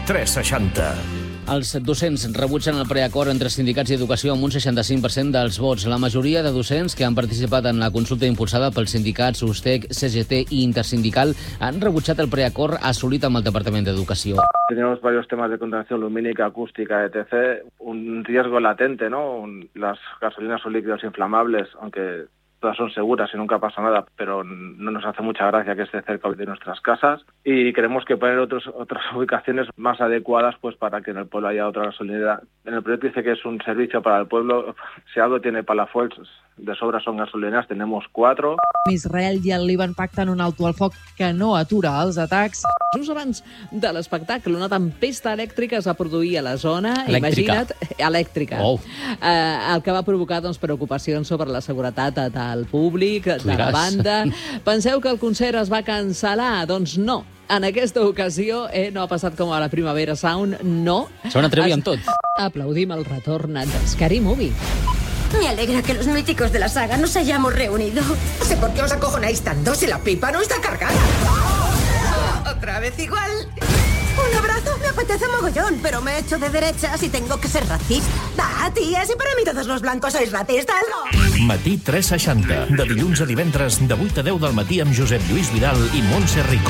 360. Els docents rebutgen el preacord entre sindicats i educació amb un 65% dels vots. La majoria de docents que han participat en la consulta impulsada pels sindicats USTEC, CGT i Intersindical han rebutjat el preacord assolit amb el Departament d'Educació. Tenemos varios temas de contaminación lumínica, acústica, etc. Un riesgo latente, ¿no? Las gasolinas son líquidos inflamables, aunque todas son seguras y nunca pasa nada, pero no nos hace mucha gracia que esté cerca de nuestras casas y queremos que poner otras ubicaciones más adecuadas pues para que en el pueblo haya otra gasolinera. En el proyecto dice que es un servicio para el pueblo. Si algo tiene Palafolls, de sobra són gasolineres, tenemos 4. Israel i el Líban pacten un alto al foc que no atura els atacs. Just abans de l'espectacle, una tempesta elèctrica es va produir a la zona. Elèctrica. Imagina't, elèctrica. Oh. El que va provocar preocupacions sobre la seguretat del públic, de la banda. Penseu que el concert es va cancel·lar? Doncs no. En aquesta ocasió no ha passat com a la Primavera Sound, no. Se van atrevir amb tot. Aplaudim el retorn de Scary Movie. Me alegra que los míticos de la saga nos hayamos reunido. No sé por qué os acojonáis tanto si la pipa no está cargada. ¿Otra vez igual? Un abrazo, me apetece mogollón, pero me he hecho de derechas y tengo que ser racista. Va, tía, si para mí todos los blancos sois racistas. Matí 360. De dilluns a divendres, de 8 a 10 del matí amb Josep Lluís Vidal i Montse Rico.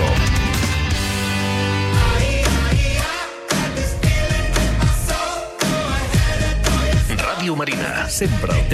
Ràdio Marina. Sempre al teu